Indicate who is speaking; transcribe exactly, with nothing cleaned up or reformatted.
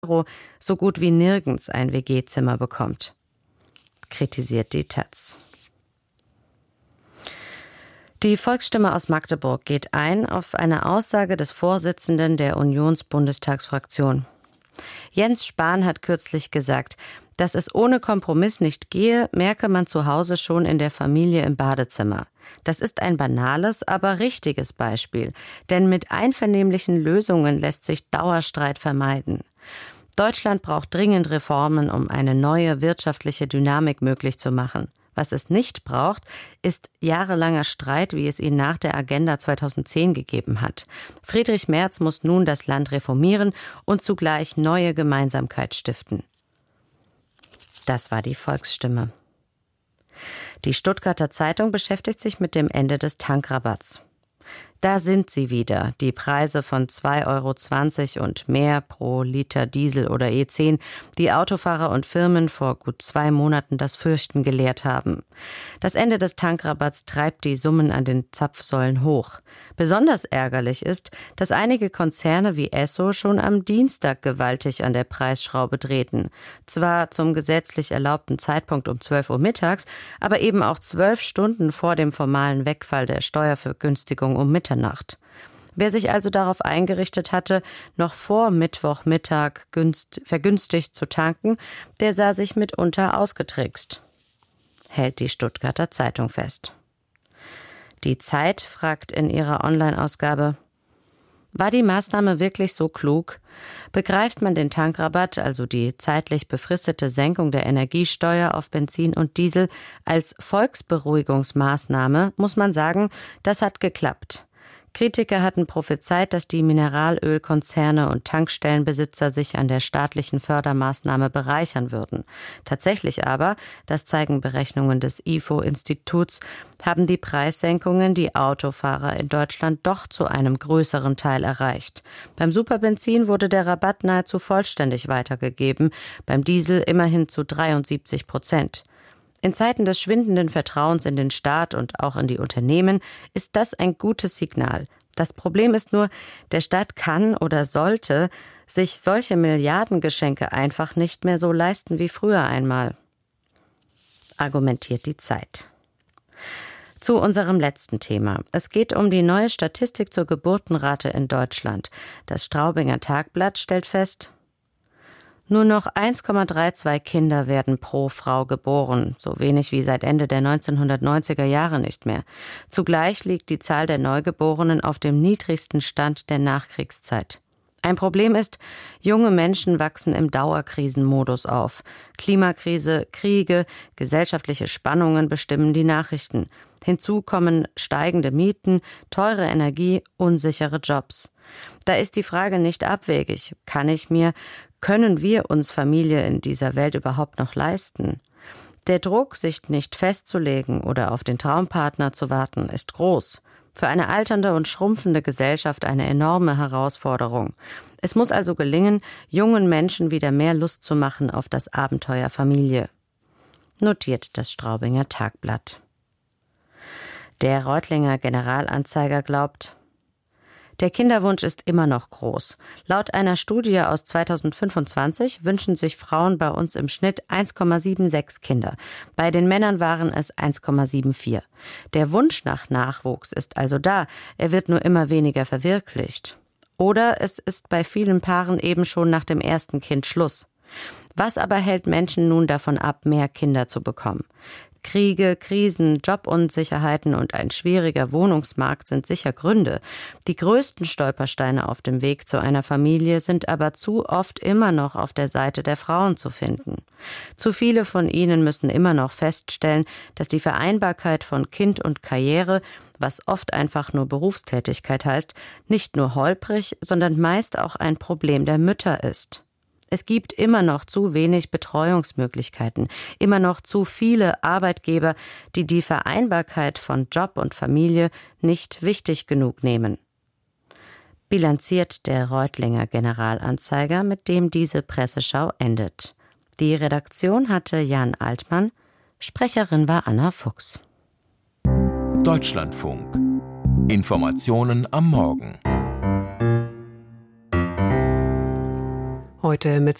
Speaker 1: Euro so gut wie nirgends ein W G-Zimmer bekommt, kritisiert die Taz. Die Volksstimme aus Magdeburg geht ein auf eine Aussage des Vorsitzenden der Unionsbundestagsfraktion. Jens Spahn hat kürzlich gesagt, dass es ohne Kompromiss nicht gehe, merke man zu Hause schon in der Familie im Badezimmer. Das ist ein banales, aber richtiges Beispiel, denn mit einvernehmlichen Lösungen lässt sich Dauerstreit vermeiden. Deutschland braucht dringend Reformen, um eine neue wirtschaftliche Dynamik möglich zu machen. Was es nicht braucht, ist jahrelanger Streit, wie es ihn nach der Agenda zweitausendzehn gegeben hat. Friedrich Merz muss nun das Land reformieren und zugleich neue Gemeinsamkeit stiften. Das war die Volksstimme. Die Stuttgarter Zeitung beschäftigt sich mit dem Ende des Tankrabatts. Da sind sie wieder, die Preise von zwei Euro zwanzig und mehr pro Liter Diesel oder E zehn, die Autofahrer und Firmen vor gut zwei Monaten das Fürchten gelehrt haben. Das Ende des Tankrabatts treibt die Summen an den Zapfsäulen hoch. Besonders ärgerlich ist, dass einige Konzerne wie Esso schon am Dienstag gewaltig an der Preisschraube drehten. Zwar zum gesetzlich erlaubten Zeitpunkt um zwölf Uhr mittags, aber eben auch zwölf Stunden vor dem formalen Wegfall der Steuervergünstigung um Mitternacht. Nacht. Wer sich also darauf eingerichtet hatte, noch vor Mittwochmittag günst, vergünstigt zu tanken, der sah sich mitunter ausgetrickst, hält die Stuttgarter Zeitung fest. Die Zeit fragt in ihrer Online-Ausgabe: War die Maßnahme wirklich so klug? Begreift man den Tankrabatt, also die zeitlich befristete Senkung der Energiesteuer auf Benzin und Diesel, als Volksberuhigungsmaßnahme, muss man sagen, das hat geklappt. Kritiker hatten prophezeit, dass die Mineralölkonzerne und Tankstellenbesitzer sich an der staatlichen Fördermaßnahme bereichern würden. Tatsächlich aber, das zeigen Berechnungen des I F O-Instituts, haben die Preissenkungen die Autofahrer in Deutschland doch zu einem größeren Teil erreicht. Beim Superbenzin wurde der Rabatt nahezu vollständig weitergegeben, beim Diesel immerhin zu dreiundsiebzig Prozent. In Zeiten des schwindenden Vertrauens in den Staat und auch in die Unternehmen ist das ein gutes Signal. Das Problem ist nur, der Staat kann oder sollte sich solche Milliardengeschenke einfach nicht mehr so leisten wie früher einmal, argumentiert die Zeit. Zu unserem letzten Thema. Es geht um die neue Statistik zur Geburtenrate in Deutschland. Das Straubinger Tagblatt stellt fest: Nur noch eins Komma zweiunddreißig Kinder werden pro Frau geboren, so wenig wie seit Ende der neunzehnhundertneunziger Jahre nicht mehr. Zugleich liegt die Zahl der Neugeborenen auf dem niedrigsten Stand der Nachkriegszeit. Ein Problem ist, junge Menschen wachsen im Dauerkrisenmodus auf. Klimakrise, Kriege, gesellschaftliche Spannungen bestimmen die Nachrichten. Hinzu kommen steigende Mieten, teure Energie, unsichere Jobs. Da ist die Frage nicht abwegig: Kann ich mir, können wir uns Familie in dieser Welt überhaupt noch leisten? Der Druck, sich nicht festzulegen oder auf den Traumpartner zu warten, ist groß. Für eine alternde und schrumpfende Gesellschaft eine enorme Herausforderung. Es muss also gelingen, jungen Menschen wieder mehr Lust zu machen auf das Abenteuer Familie, notiert das Straubinger Tagblatt. Der Reutlinger Generalanzeiger glaubt: Der Kinderwunsch ist immer noch groß. Laut einer Studie aus zweitausendfünfundzwanzig wünschen sich Frauen bei uns im Schnitt eins Komma sechsundsiebzig Kinder. Bei den Männern waren es eins Komma vierundsiebzig. Der Wunsch nach Nachwuchs ist also da, er wird nur immer weniger verwirklicht. Oder es ist bei vielen Paaren eben schon nach dem ersten Kind Schluss. Was aber hält Menschen nun davon ab, mehr Kinder zu bekommen? Kriege, Krisen, Jobunsicherheiten und ein schwieriger Wohnungsmarkt sind sicher Gründe. Die größten Stolpersteine auf dem Weg zu einer Familie sind aber zu oft immer noch auf der Seite der Frauen zu finden. Zu viele von ihnen müssen immer noch feststellen, dass die Vereinbarkeit von Kind und Karriere, was oft einfach nur Berufstätigkeit heißt, nicht nur holprig, sondern meist auch ein Problem der Mütter ist. Es gibt immer noch zu wenig Betreuungsmöglichkeiten, immer noch zu viele Arbeitgeber, die die Vereinbarkeit von Job und Familie nicht wichtig genug nehmen, bilanziert der Reutlinger Generalanzeiger, mit dem diese Presseschau endet. Die Redaktion hatte Jan Altmann, Sprecherin war Anna Fuchs.
Speaker 2: Deutschlandfunk. Informationen am Morgen. Heute mit